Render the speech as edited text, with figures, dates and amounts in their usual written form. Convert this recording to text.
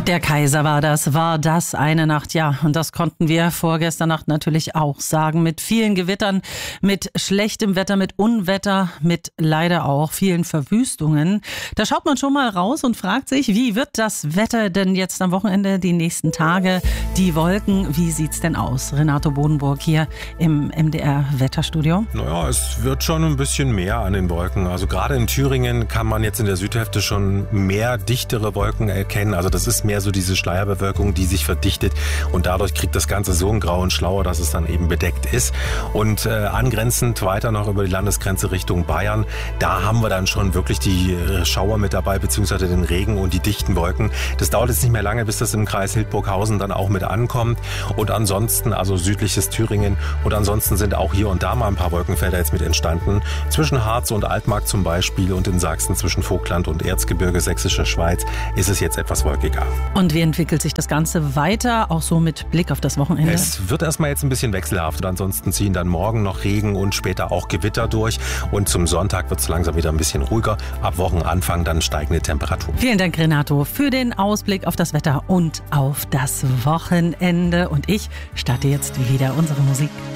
Der Kaiser war das eine Nacht, ja. Und das konnten wir vorgestern Nacht natürlich auch sagen. Mit vielen Gewittern, mit schlechtem Wetter, mit Unwetter, mit leider auch vielen Verwüstungen. Da schaut man schon mal raus und fragt sich, wie wird das Wetter denn jetzt am Wochenende, die nächsten Tage, die Wolken, wie sieht's denn aus? Renato Bodenburg hier im MDR-Wetterstudio. Naja, es wird schon ein bisschen mehr an den Wolken. Also gerade in Thüringen kann man jetzt in der Südhälfte schon mehr dichtere Wolken erkennen. Also das ist mehr so diese Schleierbewölkung, die sich verdichtet und dadurch kriegt das Ganze so ein Grau und Schlauer, dass es dann eben bedeckt ist. Und angrenzend weiter noch über die Landesgrenze Richtung Bayern, da haben wir dann schon wirklich die Schauer mit dabei, beziehungsweise den Regen und die dichten Wolken. Das dauert jetzt nicht mehr lange, bis das im Kreis Hildburghausen dann auch mit ankommt. Und ansonsten, also südliches Thüringen und ansonsten sind auch hier und da mal ein paar Wolkenfelder jetzt mit entstanden. Zwischen Harz und Altmark zum Beispiel und in Sachsen zwischen Vogtland und Erzgebirge, Sächsische Schweiz, ist es jetzt etwas wolkiger. Und wie entwickelt sich das Ganze weiter, auch so mit Blick auf das Wochenende? Es wird erstmal jetzt ein bisschen wechselhaft und ansonsten ziehen dann morgen noch Regen und später auch Gewitter durch und zum Sonntag wird es langsam wieder ein bisschen ruhiger. Ab Wochenanfang dann steigende Temperaturen. Vielen Dank, Renato, für den Ausblick auf das Wetter und auf das Wochenende. Und ich starte jetzt wieder unsere Musik.